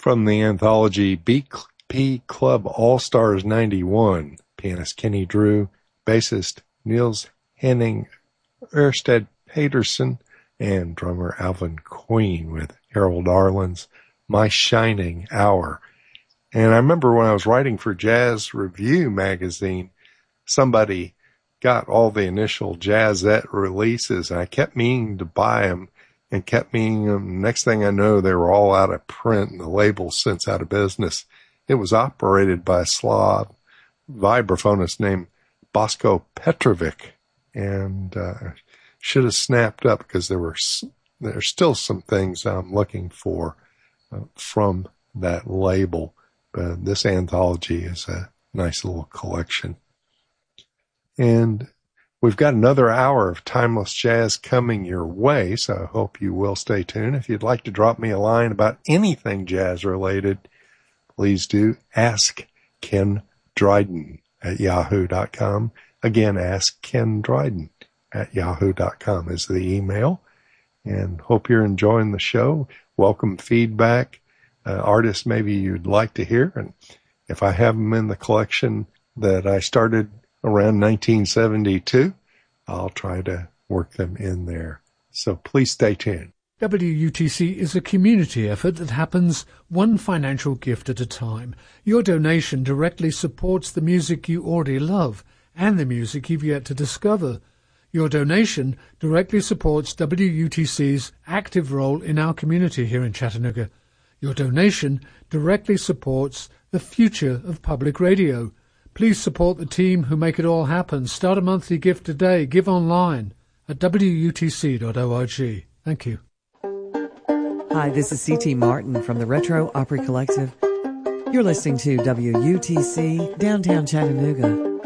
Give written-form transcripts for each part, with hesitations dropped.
From the anthology BP Club All-Stars 91, pianist Kenny Drew, bassist Niels Henning Ørsted Peterson, and drummer Alvin Queen with Harold Arlen's My Shining Hour. And I remember when I was writing for Jazz Review magazine, somebody got all the initial Jazzette releases, and I kept meaning to buy them and kept meaning them. Next thing I know, they were all out of print and the label since out of business. It was operated by a Slav vibraphonist named Bosko Petrovic, and should have snapped up because there's still some things I'm looking for from that label. But this anthology is a nice little collection. And we've got another hour of timeless jazz coming your way, so I hope you will stay tuned. If you'd like to drop me a line about anything jazz related, please do. Ask Ken Dryden at yahoo.com. Again, ask Ken Dryden at yahoo.com is the email. And hope you're enjoying the show. Welcome feedback. Artists maybe you'd like to hear. And if I have them in the collection that I started around 1972, I'll try to work them in there. So please stay tuned. WUTC is a community effort that happens one financial gift at a time. Your donation directly supports the music you already love and the music you've yet to discover. Your donation directly supports WUTC's active role in our community here in Chattanooga. Your donation directly supports the future of public radio. Please support the team who make it all happen. Start a monthly gift today. Give online at WUTC.org. Thank you. Hi, this is C.T. Martin from the Retro Opry Collective. You're listening to WUTC, downtown Chattanooga.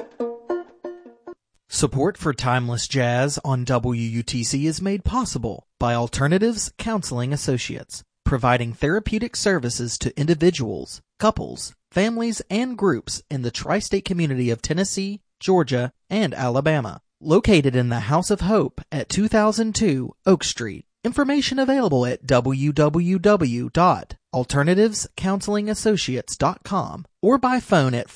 Support for Timeless Jazz on WUTC is made possible by Alternatives Counseling Associates, providing therapeutic services to individuals, couples, families, and groups in the tri-state community of Tennessee, Georgia, and Alabama. Located in the House of Hope at 2002 Oak Street. Information available at www.alternativecounselingassociates.com or by phone at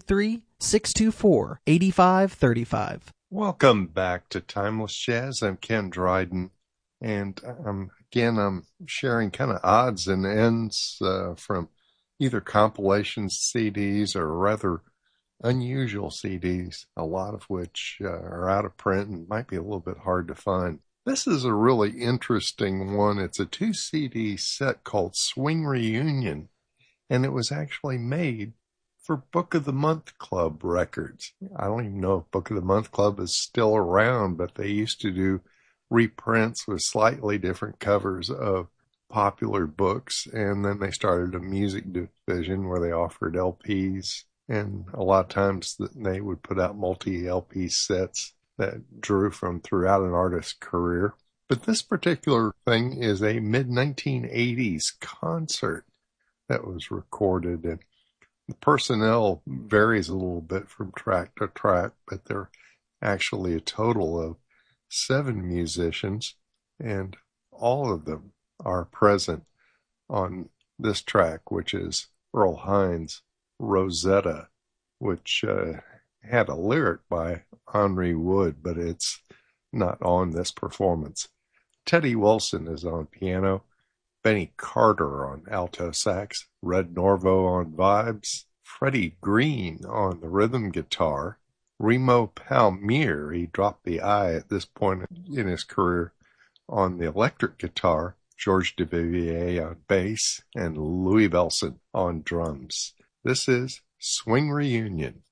423-624-8535. Welcome back to Timeless Jazz. I'm Ken Dryden, and I'm sharing kind of odds and ends from either compilations, CDs, or rather unusual CDs, a lot of which are out of print and might be a little bit hard to find. This is a really interesting one. It's a 2-CD set called Swing Reunion, and it was actually made for Book of the Month Club records. I don't even know if Book of the Month Club is still around, but they used to do reprints with slightly different covers of popular books, and then they started a music division where they offered LPs, and a lot of times they would put out multi-LP sets that drew from throughout an artist's career. But this particular thing is a mid-1980s concert that was recorded, and the personnel varies a little bit from track to track, but they're actually a total of 7 musicians, and all of them are present on this track, which is Earl Hines' Rosetta, which had a lyric by Henry Wood, but it's not on this performance. Teddy Wilson is on piano, Benny Carter on alto sax, Red Norvo on vibes, Freddie Green on the rhythm guitar, Remo Palmier, he dropped the I at this point in his career, on the electric guitar, George Duvivier on bass, and Louis Bellson on drums. This is Swing Reunion.